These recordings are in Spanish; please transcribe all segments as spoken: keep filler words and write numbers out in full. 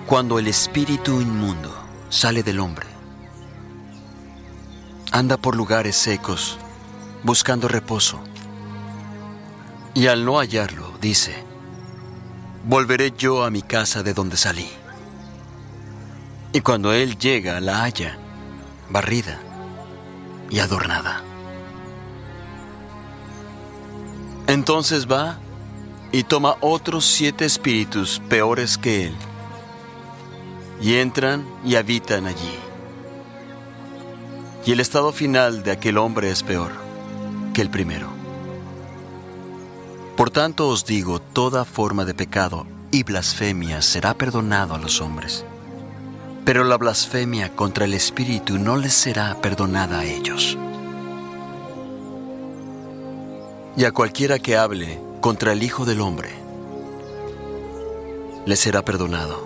Cuando el espíritu inmundo sale del hombre, anda por lugares secos, buscando reposo. Y al no hallarlo, dice: volveré yo a mi casa de donde salí. Y cuando él llega, la halla, barrida y adornada. Entonces va y toma otros siete espíritus peores que él, y entran y habitan allí. Y el estado final de aquel hombre es peor que el primero. Por tanto os digo, toda forma de pecado y blasfemia será perdonado a los hombres, pero la blasfemia contra el Espíritu no les será perdonada a ellos. Y a cualquiera que hable contra el Hijo del Hombre, le será perdonado.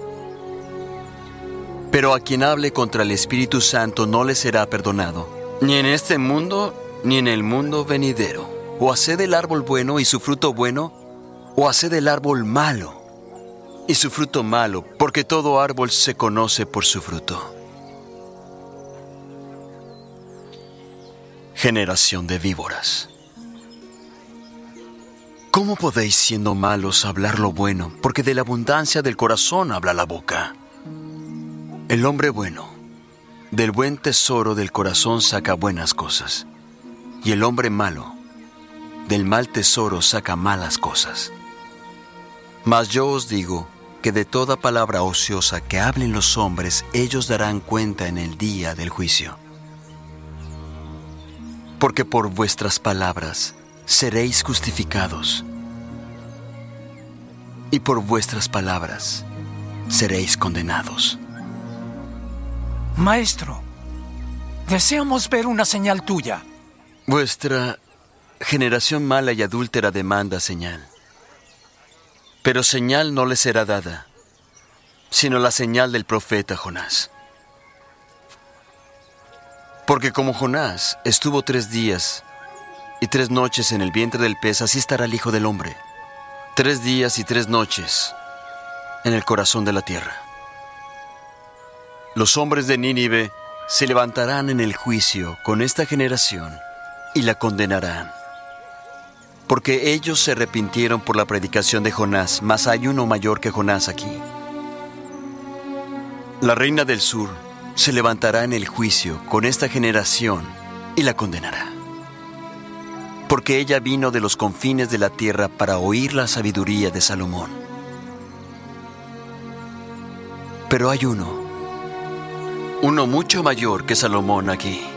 Pero a quien hable contra el Espíritu Santo no le será perdonado, ni en este mundo, ni en el mundo venidero. O haced el árbol bueno y su fruto bueno, o haced el árbol malo y su fruto malo, porque todo árbol se conoce por su fruto. Generación de víboras. ¿Cómo podéis, siendo malos, hablar lo bueno? Porque de la abundancia del corazón habla la boca. El hombre bueno, del buen tesoro del corazón saca buenas cosas, y el hombre malo, del mal tesoro saca malas cosas. Mas yo os digo que de toda palabra ociosa que hablen los hombres, ellos darán cuenta en el día del juicio. Porque por vuestras palabras seréis justificados, y por vuestras palabras seréis condenados. Maestro, deseamos ver una señal tuya. Vuestra generación mala y adúltera demanda señal. Pero señal no les será dada, sino la señal del profeta Jonás. Porque como Jonás estuvo tres días y tres noches en el vientre del pez, así estará el Hijo del Hombre, tres días y tres noches en el corazón de la tierra. Los hombres de Nínive se levantarán en el juicio con esta generación y la condenarán, porque ellos se arrepintieron por la predicación de Jonás, mas hay uno mayor que Jonás aquí. La reina del sur se levantará en el juicio con esta generación y la condenará, porque ella vino de los confines de la tierra para oír la sabiduría de Salomón. Pero hay uno, uno mucho mayor que Salomón aquí.